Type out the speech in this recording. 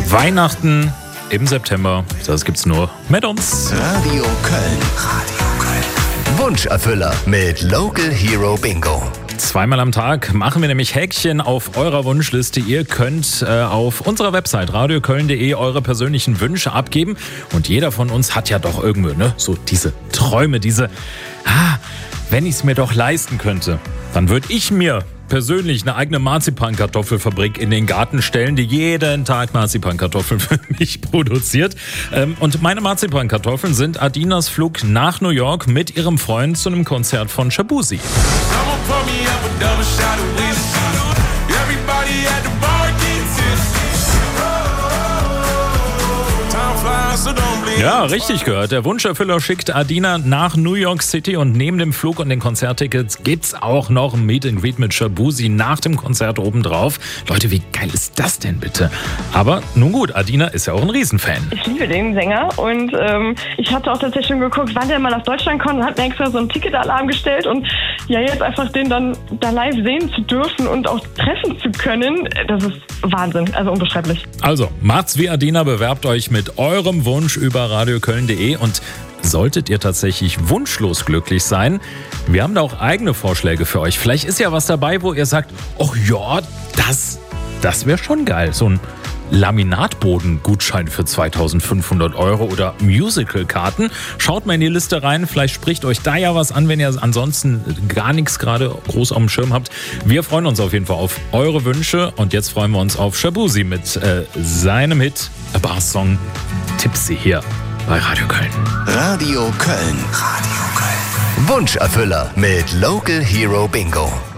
Weihnachten im September, das gibt's nur mit uns. Radio Köln. Wunscherfüller mit Local Hero Bingo. Zweimal am Tag machen wir nämlich Häkchen auf eurer Wunschliste. Ihr könnt auf unserer Website radioköln.de eure persönlichen Wünsche abgeben. Und jeder von uns hat ja doch irgendwo so diese Träume, wenn ich es mir doch leisten könnte, dann würde ich mir persönlich eine eigene Marzipankartoffelfabrik in den Garten stellen, die jeden Tag Marzipankartoffeln für mich produziert. Und meine Marzipankartoffeln sind Adinas Flug nach New York mit ihrem Freund zu einem Konzert von Shaboozey. Ja, richtig gehört. Der Wunscherfüller schickt Adina nach New York City und neben dem Flug und den Konzerttickets gibt's auch noch ein Meet and Greet mit Shaboozey nach dem Konzert obendrauf. Leute, wie geil ist das denn bitte? Aber nun gut, Adina ist ja auch ein Riesenfan. Ich liebe den Sänger und ich hatte auch tatsächlich schon geguckt, wann der mal nach Deutschland kommt und hat mir extra so einen Ticketalarm gestellt und ja, jetzt einfach den dann da live sehen zu dürfen und auch treffen zu können, das ist Wahnsinn, also unbeschreiblich. Also, macht's wie Adina, bewerbt euch mit eurem Wunsch über radioköln.de und solltet ihr tatsächlich wunschlos glücklich sein, wir haben da auch eigene Vorschläge für euch. Vielleicht ist ja was dabei, wo ihr sagt, oh ja, das wäre schon geil, so ein Laminatboden-Gutschein für 2.500 € oder Musical-Karten. Schaut mal in die Liste rein, vielleicht spricht euch da ja was an, wenn ihr ansonsten gar nichts gerade groß auf dem Schirm habt. Wir freuen uns auf jeden Fall auf eure Wünsche und jetzt freuen wir uns auf Shaboozey mit seinem Hit, A Bar Song, Tipsy hier bei Radio Köln. Radio Köln. Wunscherfüller mit Local Hero Bingo.